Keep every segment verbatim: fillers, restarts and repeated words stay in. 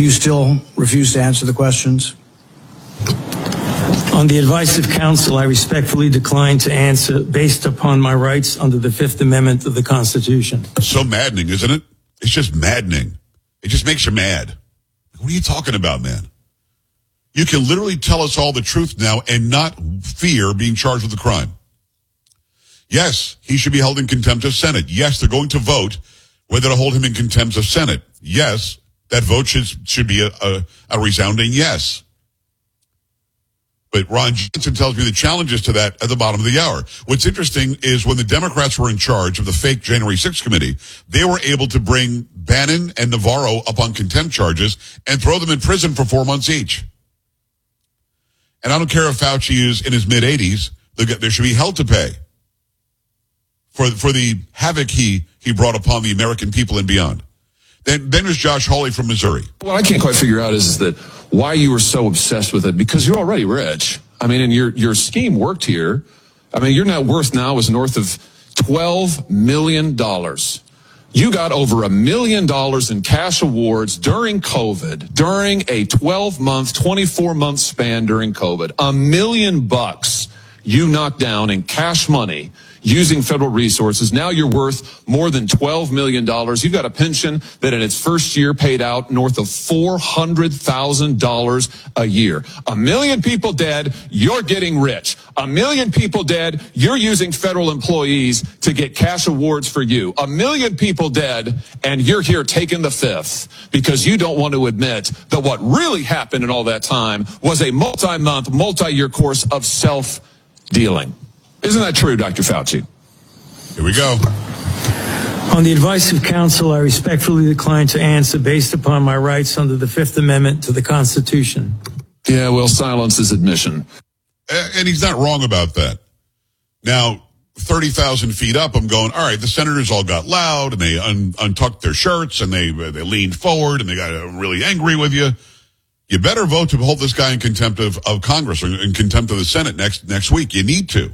Do you still refuse to answer the questions? On the advice of counsel, I respectfully decline to answer based upon my rights under the Fifth Amendment of the Constitution. So maddening, isn't it? It's just maddening. It just makes you mad. What are you talking about, man? You can literally tell us all the truth now and not fear being charged with a crime. Yes, he should be held in contempt of Senate. Yes, they're going to vote whether to hold him in contempt of Senate. Yes, that vote should, should be a, a, a resounding yes. But Ron Johnson tells me the challenges to that at the bottom of the hour. What's interesting is when the Democrats were in charge of the fake January sixth committee, they were able to bring Bannon and Navarro up on contempt charges and throw them in prison for four months each. And I don't care if Fauci is in his mid-eighties, there should be hell to pay for, for the havoc he, he brought upon the American people and beyond. Then, then there's Josh Hawley from Missouri. What I can't quite figure out is, is that why you were so obsessed with it, because you're already rich. I mean, and your, your scheme worked here. I mean, your net worth now is north of twelve million dollars. You got over a million dollars in cash awards during COVID, during a twelve-month, twenty-four-month span during COVID. A million bucks you knocked down in cash money using federal resources. Now you're worth more than twelve million dollars. You've got a pension that in its first year paid out north of four hundred thousand dollars a year. A million people dead, you're getting rich. A million people dead, you're using federal employees to get cash awards for you. A million people dead, and you're here taking the fifth because you don't want to admit that what really happened in all that time was a multi-month, multi-year course of self-dealing. Isn't that true, Doctor Fauci? Here we go. On the advice of counsel, I respectfully decline to answer based upon my rights under the Fifth Amendment to the Constitution. Yeah, well, silence is admission. And he's not wrong about that. Now, thirty thousand feet up, I'm going, all right, the senators all got loud and they un- untucked their shirts and they, they leaned forward and they got really angry with you. You better vote to hold this guy in contempt of, of Congress or in contempt of the Senate next, next week. You need to.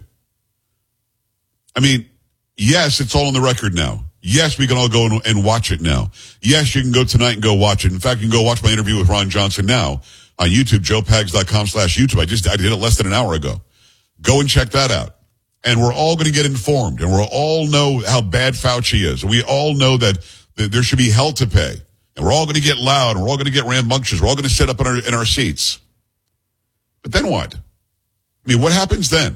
I mean, yes, it's all on the record now. Yes, we can all go and, and watch it now. Yes, you can go tonight and go watch it. In fact, you can go watch my interview with Ron Johnson now on YouTube, joe pags dot com slash YouTube. I just, I did it less than an hour ago. Go and check that out. And we're all going to get informed and we'll all know how bad Fauci is. And we all know that, that there should be hell to pay. And we're all going to get loud and we're all going to get rambunctious. We're all going to sit up in our, in our seats. But then what? I mean, what happens then?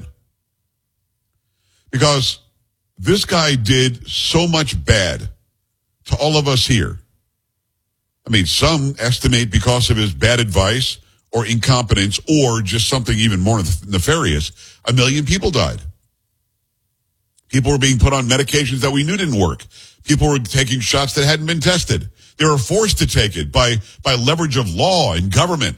Because this guy did so much bad to all of us here. I mean, some estimate because of his bad advice or incompetence or just something even more nefarious, a million people died. People were being put on medications that we knew didn't work. People were taking shots that hadn't been tested. They were forced to take it by, by leverage of law and government.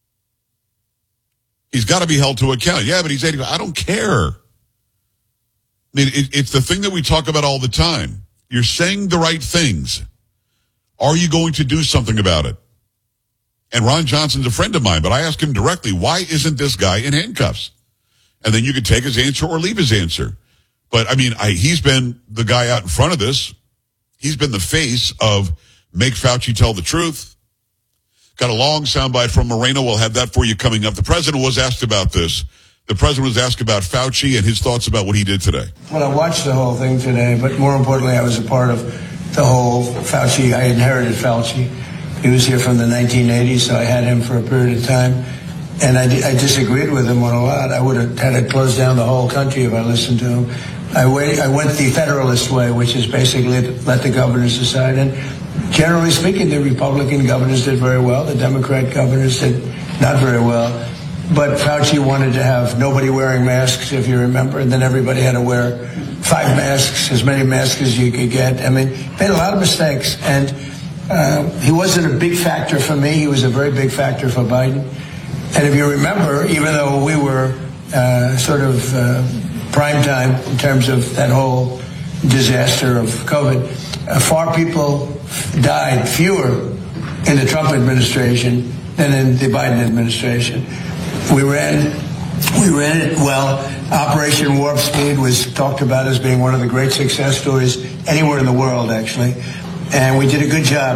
He's got to be held to account. Yeah, but he's eighty. I don't care. I mean, it, it's the thing that we talk about all the time. You're saying the right things. Are you going to do something about it? And Ron Johnson's a friend of mine, but I asked him directly, why isn't this guy in handcuffs? And then you could take his answer or leave his answer. But, I mean, I, he's been the guy out in front of this. He's been the face of make Fauci tell the truth. Got a long soundbite from Moreno. We'll have that for you coming up. The president was asked about this. The president was asked about Fauci and his thoughts about what he did today. Well, I watched the whole thing today, but more importantly, I was a part of the whole Fauci. I inherited Fauci. He was here from the nineteen eighties, so I had him for a period of time. And I, I disagreed with him on a lot. I would have had to close down the whole country if I listened to him. I, wait, I went the Federalist way, which is basically let the governors decide. And generally speaking, the Republican governors did very well. The Democrat governors did not very well. But Fauci wanted to have nobody wearing masks, if you remember, and then everybody had to wear five masks, as many masks as you could get. I mean, made a lot of mistakes. And uh, he wasn't a big factor for me. He was a very big factor for Biden. And if you remember, even though we were uh, sort of uh, prime time in terms of that whole disaster of COVID, uh, far people died, fewer in the Trump administration than in the Biden administration. We ran, we ran it well. Operation Warp Speed was talked about as being one of the great success stories anywhere in the world, actually. And we did a good job.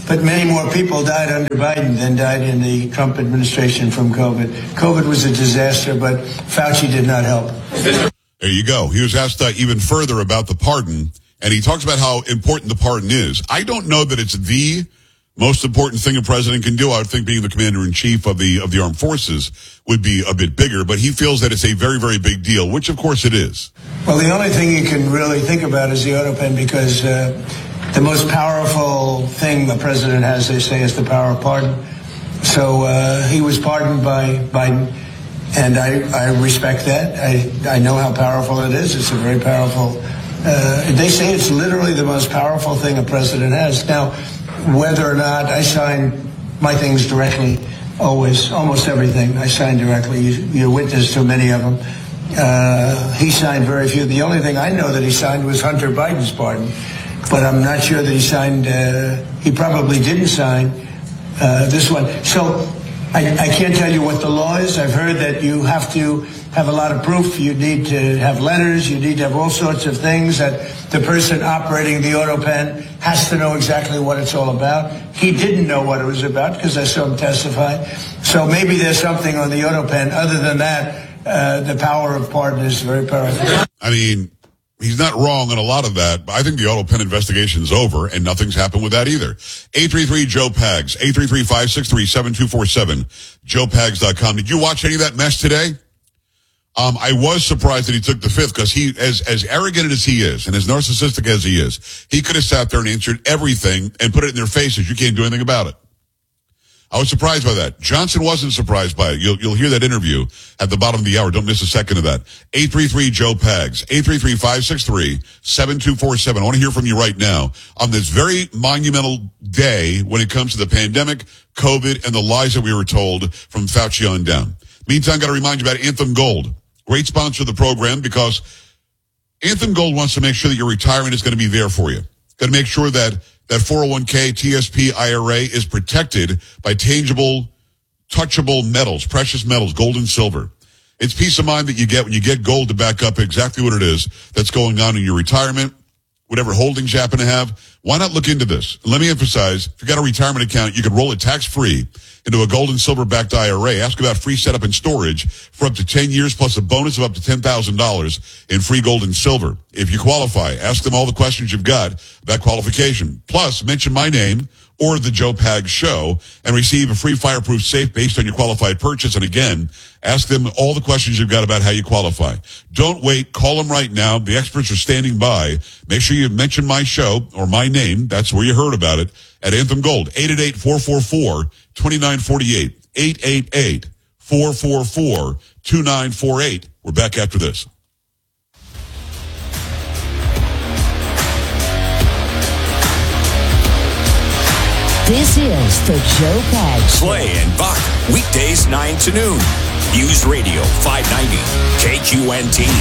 but many more people died under Biden than died in the Trump administration from COVID. COVID was a disaster, but Fauci did not help. There you go. He was asked uh, even further about the pardon, and he talks about how important the pardon is. I don't know that it's the most important thing a president can do. I would think being the commander-in-chief of the of the armed forces would be a bit bigger, but he feels that it's a very, very big deal, which of course it is. Well, the only thing you can really think about is the auto pen, because uh, the most powerful thing the president has, they say, is the power of pardon. So uh, he was pardoned by Biden, and I, I respect that. I, I know how powerful it is. It's a very powerful, uh, they say it's literally the most powerful thing a president has. Now, whether or not I sign my things directly, always, almost everything I sign directly. You, you're witness to many of them. Uh, he signed very few. The only thing I know that he signed was Hunter Biden's pardon, but I'm not sure that he signed, uh, he probably didn't sign uh, this one. So I, I can't tell you what the law is. I've heard that you have to have a lot of proof. You need to have letters. You need to have all sorts of things that the person operating the auto pen has to know exactly what it's all about. He didn't know what it was about because I saw him testify. So maybe there's something on the auto pen. Other than that, uh, the power of pardon is very powerful. I mean, he's not wrong on a lot of that, but I think the auto pen investigation is over, and nothing's happened with that either. eight three three Joe Pags, eight three three, five six three, seven two four seven, joe pags dot com. Did you watch any of that mess today? Um, I was surprised that he took the fifth, because he, as, as arrogant as he is and as narcissistic as he is, he could have sat there and answered everything and put it in their faces. You can't do anything about it. I was surprised by that. Johnson wasn't surprised by it. You'll, you'll hear that interview at the bottom of the hour. Don't miss a second of that. eight three three Joe Pags, eight three three, five six three, seven two four seven. I want to hear from you right now on this very monumental day when it comes to the pandemic, COVID, and the lies that we were told from Fauci on down. Meantime, got to remind you about Anthem Gold. Great sponsor of the program, because Anthem Gold wants to make sure that your retirement is going to be there for you. Got to make sure that that four oh one k, T S P, I R A is protected by tangible, touchable metals, precious metals, gold and silver. It's peace of mind that you get when you get gold to back up exactly what it is that's going on in your retirement, whatever holdings you happen to have. Why not look into this? And let me emphasize, if you've got a retirement account, you can roll it tax-free into a gold and silver-backed I R A. Ask about free setup and storage for up to ten years, plus a bonus of up to ten thousand dollars in free gold and silver. If you qualify, ask them all the questions you've got about qualification. Plus, mention my name or the Joe Pags Show and receive a free fireproof safe based on your qualified purchase. And again, ask them all the questions you've got about how you qualify. Don't wait. Call them right now. The experts are standing by. Make sure you mention my show or my name. That's where you heard about it at Anthem Gold. eight eight eight, four four four, two nine four eight. eight eight eight, four four four, two nine four eight. We're back after this. This is the Joe Pags Show. Clay and Buck, weekdays nine to noon. News Radio five ninety, K Q N T.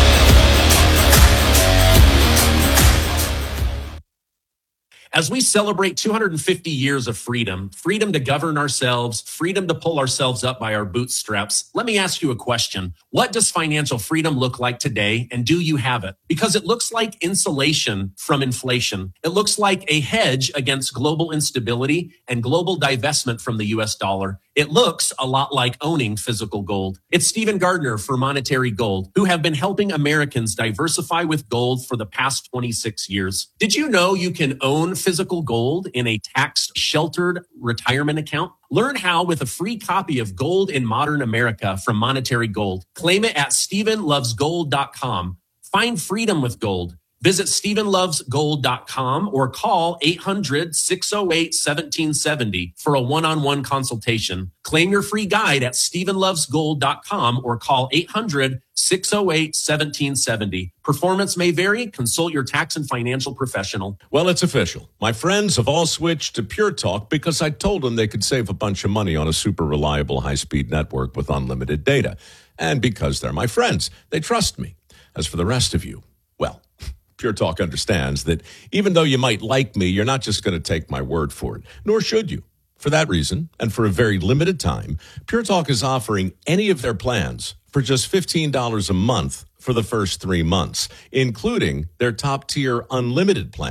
As we celebrate two hundred fifty years of freedom, freedom to govern ourselves, freedom to pull ourselves up by our bootstraps, let me ask you a question. What does financial freedom look like today, and do you have it? Because it looks like insulation from inflation. It looks like a hedge against global instability and global divestment from the U S dollar. It looks a lot like owning physical gold. It's Stephen Gardner for Monetary Gold, who have been helping Americans diversify with gold for the past twenty-six years. Did you know you can own physical gold in a tax-sheltered retirement account? Learn how with a free copy of Gold in Modern America from Monetary Gold. Claim it at stephen loves gold dot com. Find freedom with gold. Visit stephen loves gold dot com or call eight hundred, six oh eight, one seven seven oh for a one-on-one consultation. Claim your free guide at stephen loves gold dot com or call eight hundred, six oh eight, one seven seven oh. Performance may vary. Consult your tax and financial professional. Well, it's official. My friends have all switched to Pure Talk because I told them they could save a bunch of money on a super reliable high-speed network with unlimited data. And because they're my friends, they trust me. As for the rest of you, well, Pure Talk understands that even though you might like me, you're not just going to take my word for it, nor should you. For that reason, and for a very limited time, Pure Talk is offering any of their plans for just fifteen dollars a month for the first three months, including their top-tier unlimited plan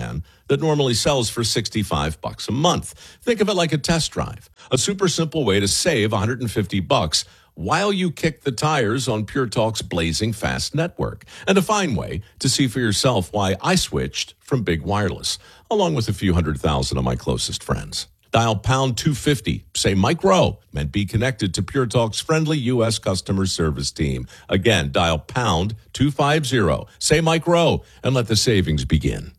that normally sells for sixty-five bucks a month. Think of it like a test drive, a super simple way to save one hundred fifty bucks while you kick the tires on Pure Talk's blazing fast network, and a fine way to see for yourself why I switched from Big Wireless, along with a few hundred thousand of my closest friends. Dial pound two fifty, say Mike Rowe, and be connected to Pure Talk's friendly U S customer service team. Again, dial pound two fifty, say Mike Rowe, and let the savings begin.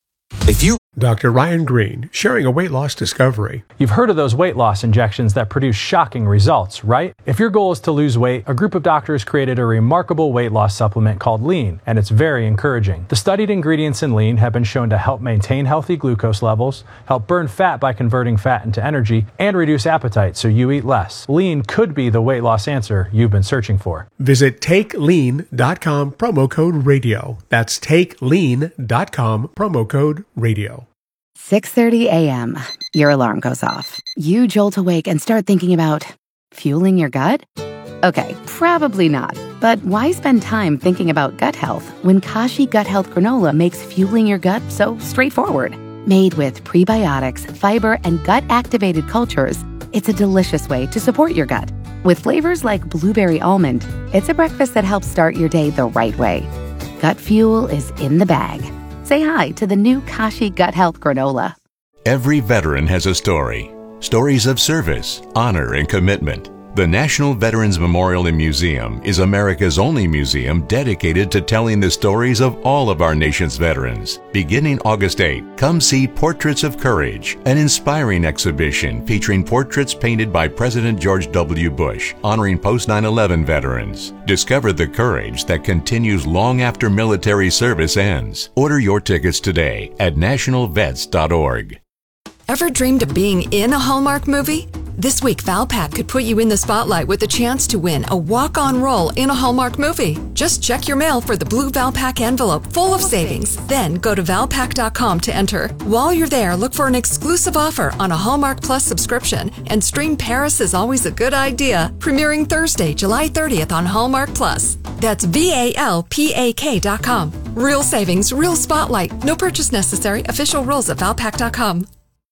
If you Doctor Ryan Green, sharing a weight loss discovery. You've heard of those weight loss injections that produce shocking results, right? If your goal is to lose weight, a group of doctors created a remarkable weight loss supplement called Lean, and it's very encouraging. The studied ingredients in Lean have been shown to help maintain healthy glucose levels, help burn fat by converting fat into energy, and reduce appetite so you eat less. Lean could be the weight loss answer you've been searching for. Visit take lean dot com, promo code radio. That's take lean dot com, promo code radio. six thirty a.m. Your alarm goes off. You jolt awake and start thinking about fueling your gut? Okay, probably not. But why spend time thinking about gut health when Kashi Gut Health Granola makes fueling your gut so straightforward? Made with prebiotics, fiber, and gut-activated cultures, it's a delicious way to support your gut. With flavors like blueberry almond, it's a breakfast that helps start your day the right way. Gut fuel is in the bag. Say hi to the new Kashi Gut Health Granola. Every veteran has a story. Stories of service, honor, and commitment. The National Veterans Memorial and Museum is America's only museum dedicated to telling the stories of all of our nation's veterans. Beginning August eighth, come see Portraits of Courage, an inspiring exhibition featuring portraits painted by President George W. Bush, honoring post nine eleven veterans. Discover the courage that continues long after military service ends. Order your tickets today at national vets dot org. Ever dreamed of being in a Hallmark movie? This week, Valpak could put you in the spotlight with a chance to win a walk-on role in a Hallmark movie. Just check your mail for the blue Valpak envelope full of savings. Then go to valpak dot com to enter. While you're there, look for an exclusive offer on a Hallmark Plus subscription and stream Paris is Always a Good Idea, premiering Thursday, July thirtieth on Hallmark Plus. That's V A L P A K dot com. Real savings, real spotlight. No purchase necessary. Official rules at valpak dot com.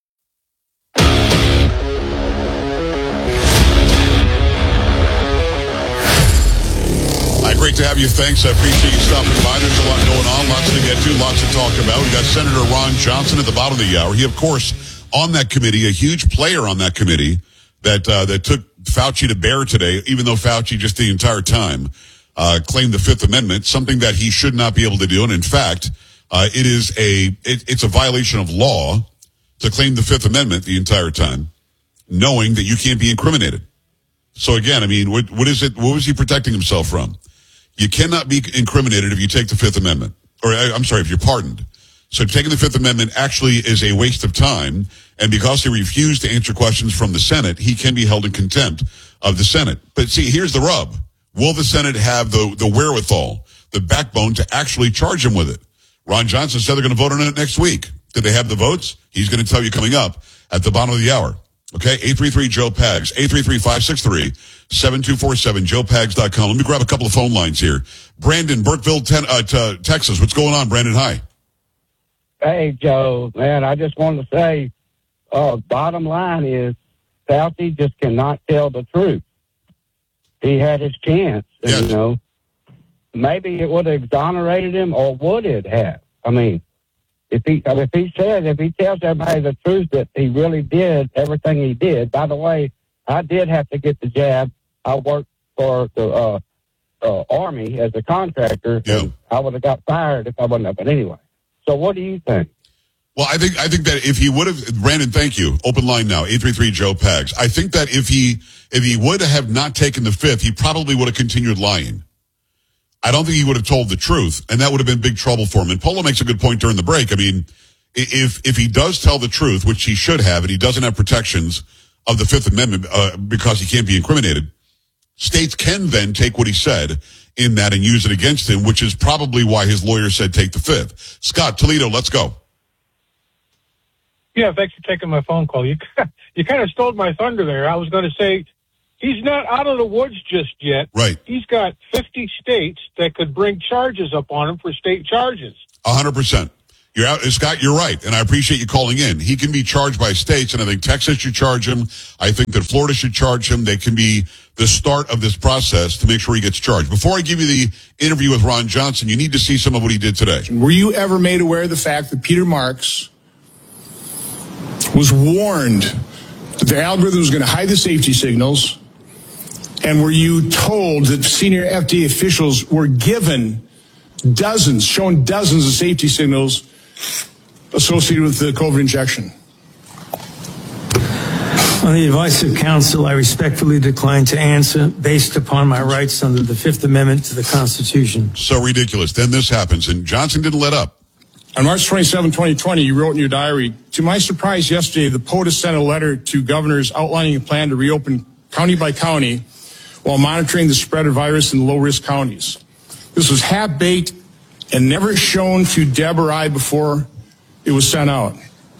Hi, great to have you. Thanks. I appreciate you stopping by. There's a lot going on, lots to get to, lots to talk about. We got Senator Ron Johnson at the bottom of the hour. He, of course, on that committee, a huge player on that committee that uh, that took Fauci to bear today, even though Fauci just the entire time uh, claimed the Fifth Amendment, something that he should not be able to do. And in fact, uh, it is a it, it's a violation of law to claim the Fifth Amendment the entire time, knowing that you can't be incriminated. So again, I mean, what, what is it? What was he protecting himself from? You cannot be incriminated if you take the Fifth Amendment. Or, I'm sorry, if you're pardoned. So taking the Fifth Amendment actually is a waste of time. And because he refused to answer questions from the Senate, he can be held in contempt of the Senate. But see, here's the rub. Will the Senate have the, the wherewithal, the backbone to actually charge him with it? Ron Johnson said they're going to vote on it next week. Did they have the votes? He's going to tell you coming up at the bottom of the hour. Okay, eight three three, Joe Pags, eight three three, five six three, seven two four seven, joe pags dot com. Let me grab a couple of phone lines here. Brandon, Burkeville, ten, uh, t- Texas. What's going on, Brandon? Hi. Hey, Joe, man, I just wanted to say, uh, bottom line is Fauci just cannot tell the truth. He had his chance, and, yes. you know, maybe it would have exonerated him, or would it have? I mean, If he if he says, if he tells everybody the truth that he really did everything he did. By the way, I did have to get the jab. I worked for the uh, uh, Army as a contractor. Yeah. And I would have got fired if I wasn't up. But anyway, so what do you think? Well, I think I think that if he would have, Brandon, thank you. Open line now, eight three three, Joe Pags. I think that if he if he would have not taken the Fifth, he probably would have continued lying. I don't think he would have told the truth, and that would have been big trouble for him. And Polo makes a good point during the break. I mean, if if he does tell the truth, which he should have, and he doesn't have protections of the Fifth Amendment uh, because he can't be incriminated, states can then take what he said in that and use it against him, which is probably why his lawyer said take the Fifth. Scott, Toledo, let's go. Yeah, thanks for taking my phone call. You you kind of stole my thunder there. I was going to say, he's not out of the woods just yet. Right. He's got fifty states that could bring charges up on him for state charges. A hundred percent. You're out, Scott, you're right, and I appreciate you calling in. He can be charged by states, and I think Texas should charge him. I think that Florida should charge him. They can be the start of this process to make sure he gets charged. Before I give you the interview with Ron Johnson, you need to see some of what he did today. Were you ever made aware of the fact that Peter Marks was warned that the algorithm was going to hide the safety signals? And were you told that senior F D A officials were given dozens, shown dozens of safety signals associated with the COVID injection? On the advice of counsel, I respectfully decline to answer based upon my rights under the Fifth Amendment to the Constitution. So ridiculous. Then this happens, and Johnson didn't let up. On March twenty-seventh, twenty twenty, you wrote in your diary, "To my surprise yesterday, the POTUS sent a letter to governors outlining a plan to reopen county by county while monitoring the spread of virus in low-risk counties. This was half-baked and never shown to Deb or I before it was sent out."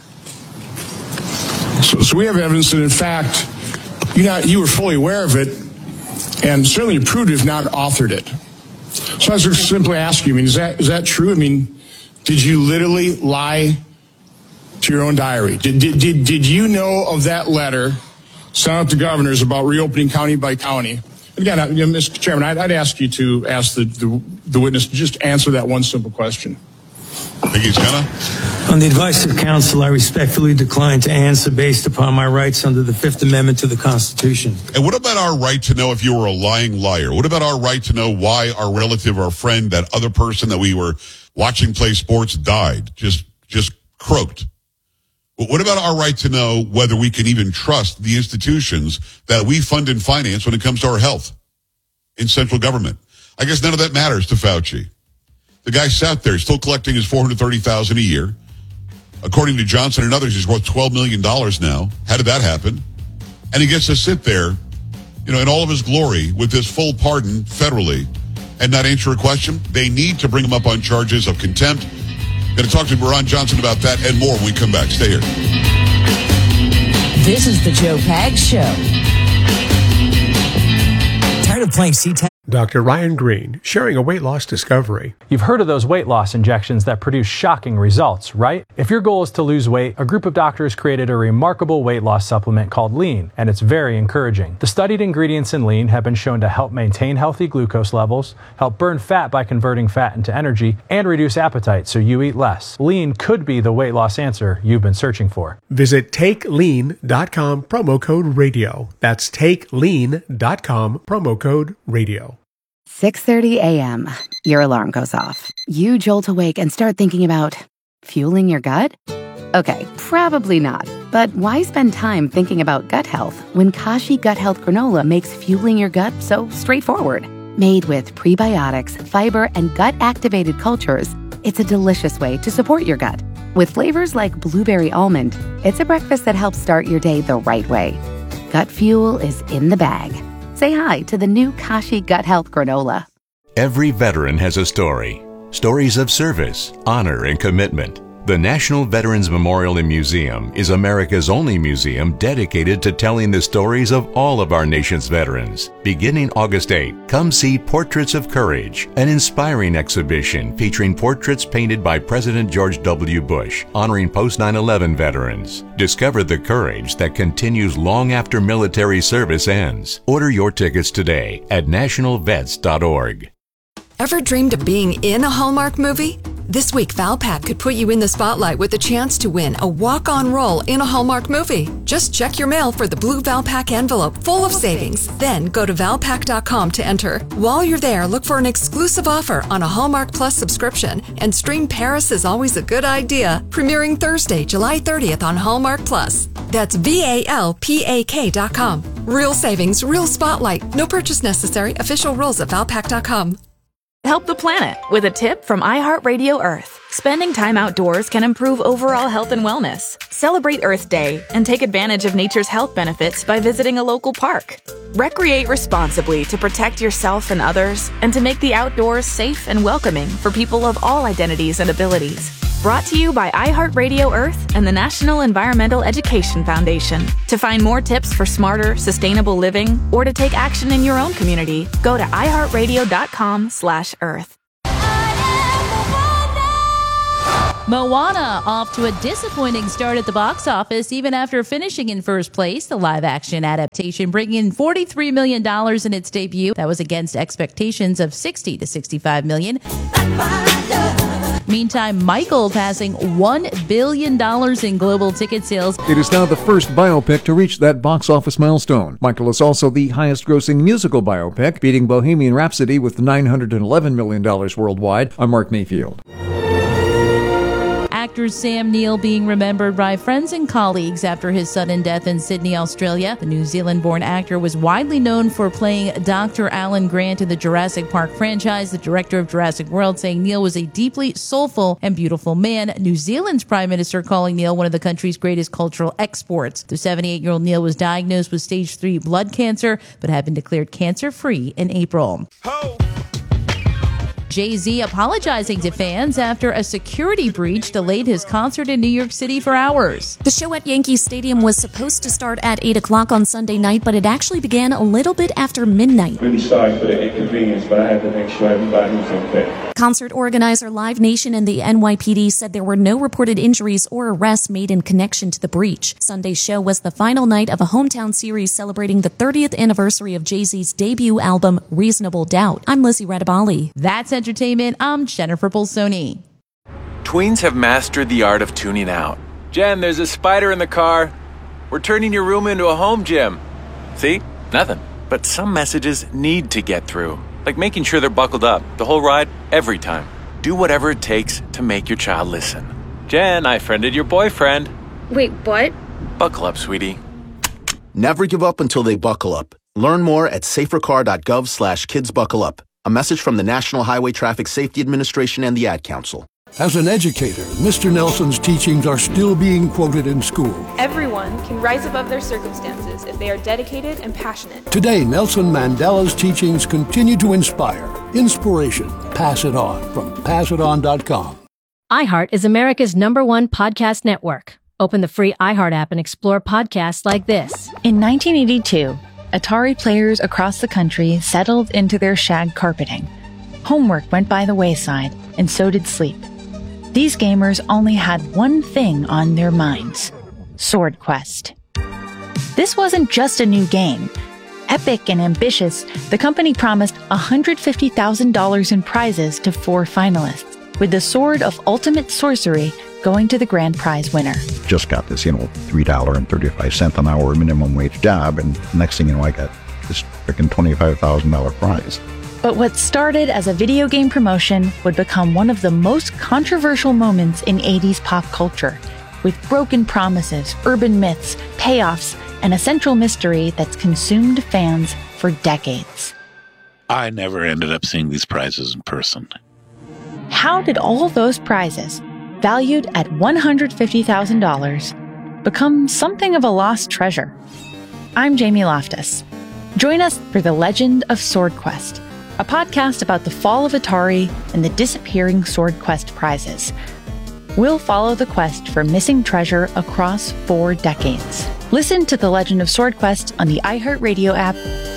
So, so we have evidence that, in fact, you, not, you were fully aware of it and certainly approved, if not authored it. So I was just simply asking you, I mean, is that, is that true? I mean, did you literally lie to your own diary? Did, did, did, did you know of that letter sent out to governors about reopening county by county? Again, I, you know, Mister Chairman, I'd, I'd ask you to ask the, the, the witness to just answer that one simple question. Think he's gonna? On the advice of counsel, I respectfully decline to answer based upon my rights under the Fifth Amendment to the Constitution. And what about our right to know if you were a lying liar? What about our right to know why our relative, our friend, that other person that we were watching play sports died, just just croaked? What about our right to know whether we can even trust the institutions that we fund and finance when it comes to our health in central government? I guess none of that matters to Fauci. The guy sat there, still collecting his four hundred thirty thousand dollars a year. According to Johnson and others, he's worth twelve million dollars now. How did that happen? And he gets to sit there, you know, in all of his glory with this full pardon federally and not answer a question. They need to bring him up on charges of contempt. Going to talk to Ron Johnson about that and more when we come back. Stay here. This is the Joe Pags Show. Tired of playing C ten? Doctor Ryan Green, sharing a weight loss discovery. You've heard of those weight loss injections that produce shocking results, right? If your goal is to lose weight, a group of doctors created a remarkable weight loss supplement called Lean, and it's very encouraging. The studied ingredients in Lean have been shown to help maintain healthy glucose levels, help burn fat by converting fat into energy, and reduce appetite so you eat less. Lean could be the weight loss answer you've been searching for. Visit take lean dot com, promo code radio. That's take lean dot com, promo code radio. six thirty a.m. Your alarm goes off. You jolt awake and start thinking about fueling your gut? Okay, probably not. But why spend time thinking about gut health when Kashi Gut Health Granola makes fueling your gut so straightforward? Made with prebiotics, fiber, and gut-activated cultures, it's a delicious way to support your gut. With flavors like blueberry almond, it's a breakfast that helps start your day the right way. Gut fuel is in the bag. Say hi to the new Kashi Gut Health Granola. Every veteran has a story. Stories of service, honor, and commitment. The National Veterans Memorial and Museum is America's only museum dedicated to telling the stories of all of our nation's veterans. Beginning August eighth, come see Portraits of Courage, an inspiring exhibition featuring portraits painted by President George W. Bush, honoring post nine eleven veterans. Discover the courage that continues long after military service ends. Order your tickets today at national vets dot org. Ever dreamed of being in a Hallmark movie? This week, Valpak could put you in the spotlight with a chance to win a walk-on role in a Hallmark movie. Just check your mail for the blue Valpak envelope full of savings. Then go to valpak dot com to enter. While you're there, look for an exclusive offer on a Hallmark Plus subscription and stream Paris is Always a Good Idea, premiering Thursday, July thirtieth on Hallmark Plus. That's V A L P A K dot com. Real savings, real spotlight. No purchase necessary. Official rules at valpak dot com. Help the planet with a tip from iHeartRadio Earth. Spending time outdoors can improve overall health and wellness. Celebrate Earth Day and take advantage of nature's health benefits by visiting a local park. Recreate responsibly to protect yourself and others and to make the outdoors safe and welcoming for people of all identities and abilities. Brought to you by iHeartRadio Earth and the National Environmental Education Foundation. To find more tips for smarter, sustainable living or to take action in your own community, go to iHeartRadio dot com slash earth. Moana off to a disappointing start at the box office even after finishing in first place. The live-action adaptation bringing in forty-three million dollars in its debut. That was against expectations of sixty to sixty-five million dollars. Meantime, Michael passing one billion dollars in global ticket sales. It is now the first biopic to reach that box office milestone. Michael is also the highest-grossing musical biopic, beating Bohemian Rhapsody with nine hundred eleven million dollars worldwide. I'm Mark Mayfield. Actor Sam Neill being remembered by friends and colleagues after his sudden death in Sydney, Australia. The New Zealand-born actor was widely known for playing Doctor Alan Grant in the Jurassic Park franchise. The director of Jurassic World saying Neill was a deeply soulful and beautiful man. New Zealand's Prime Minister calling Neill one of the country's greatest cultural exports. The seventy-eight-year-old Neill was diagnosed with stage three blood cancer, but had been declared cancer-free in April. Ho! Jay-Z apologizing to fans after a security breach delayed his concert in New York City for hours. The show at Yankee Stadium was supposed to start at eight o'clock on Sunday night, but it actually began a little bit after midnight. Really sorry for the inconvenience, but I had to make sure everybody was okay. Concert organizer Live Nation and the N Y P D said there were no reported injuries or arrests made in connection to the breach. Sunday's show was the final night of a hometown series celebrating the thirtieth anniversary of Jay-Z's debut album, Reasonable Doubt. I'm Lizzie Radabali. That's entertainment. I'm Jennifer Bolsoni. Tweens have mastered the art of tuning out. Jen, there's a spider in the car. We're turning your room into a home gym. See? Nothing. But some messages need to get through. Like making sure they're buckled up the whole ride, every time. Do whatever it takes to make your child listen. Jen, I friended your boyfriend. Wait, what? Buckle up, sweetie. Never give up until they buckle up. Learn more at safercar.gov slash kids buckle up. A message from the National Highway Traffic Safety Administration and the Ad Council. As an educator, Mister Nelson's teachings are still being quoted in school. Everyone can rise above their circumstances if they are dedicated and passionate. Today, Nelson Mandela's teachings continue to inspire. Inspiration. Pass it on from pass it on dot com. iHeart is America's number one podcast network. Open the free iHeart app and explore podcasts like this. In nineteen eighty-two, Atari players across the country settled into their shag carpeting. Homework went by the wayside, and so did sleep. These gamers only had one thing on their minds: Sword Quest. This wasn't just a new game. Epic and ambitious, the company promised one hundred fifty thousand dollars in prizes to four finalists, with the Sword of Ultimate Sorcery going to the grand prize winner. Just got this, you know, three dollars and thirty-five cents an hour minimum wage job, and next thing you know, I got this freaking twenty-five thousand dollars prize. But what started as a video game promotion would become one of the most controversial moments in eighties pop culture, with broken promises, urban myths, payoffs, and a central mystery that's consumed fans for decades. I never ended up seeing these prizes in person. How did all those prizes, valued at one hundred fifty thousand dollars, become something of a lost treasure? I'm Jamie Loftus. Join us for The Legend of Sword Quest, a podcast about the fall of Atari and the disappearing Sword Quest prizes. We'll follow the quest for missing treasure across four decades. Listen to The Legend of Sword Quest on the iHeartRadio app,